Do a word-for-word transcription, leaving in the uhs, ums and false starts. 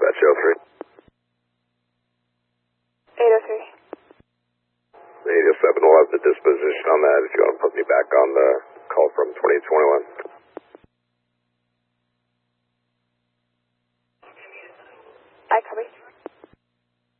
Dispatch oh three. eight oh three. eight oh seven will have the disposition on that if you want to put me back on the call from twenty twenty-one.